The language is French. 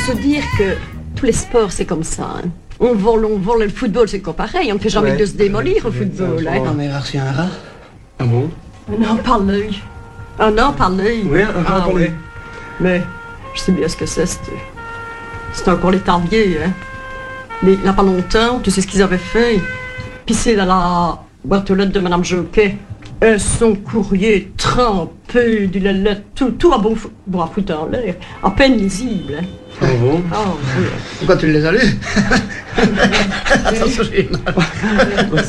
se dire que tous les sports, c'est comme ça. Hein. On vole, le football, c'est comme pareil. On ne fait jamais de se démolir au football. Hein. Ma mère a reçu un rat. Ah bon? Non, par l'œil. Ah non, par l'œil. Oui, un rat par l'œil. Mais je sais bien ce que c'est. C'est encore les tarbiers. Hein. Mais il n'y a pas longtemps, tu sais ce qu'ils avaient fait? Pisser dans la boîte aux lettres de Madame Joquet. Et son courrier trempé du lait, tout à bon à foutre en l'air. À peine lisible. Hein. Ah bon? Ah oui. Pourquoi tu les as lus? Ça, c'est génial.